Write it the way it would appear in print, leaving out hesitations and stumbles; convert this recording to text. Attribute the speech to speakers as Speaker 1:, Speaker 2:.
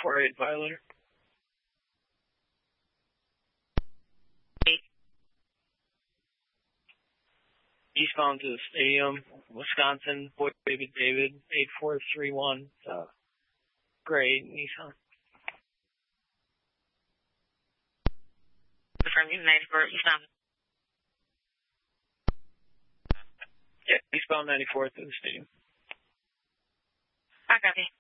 Speaker 1: 448 Violator. Eastbound to the stadium, Wisconsin, Boy David David, 8431, gray Nissan.
Speaker 2: From United Wisconsin.
Speaker 1: Yeah, eastbound 94 to the stadium.
Speaker 2: I copy.